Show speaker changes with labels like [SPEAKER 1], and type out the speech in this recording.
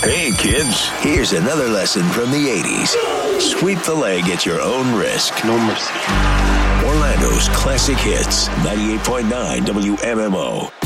[SPEAKER 1] Hey, kids, here's another lesson from the 80s. Sweep the leg at your own risk.
[SPEAKER 2] No mercy.
[SPEAKER 1] Orlando's classic hits, 98.9 WMMO.